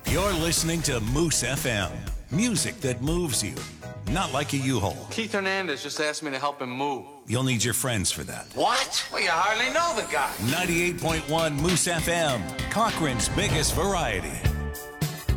You're listening to Moose FM. Music that moves you. Not like a U-Haul. Keith Hernandez just asked me to help him move. You'll need your friends for that. What? Well, you hardly know the guy. 98.1 Moose FM. Cochran's biggest variety.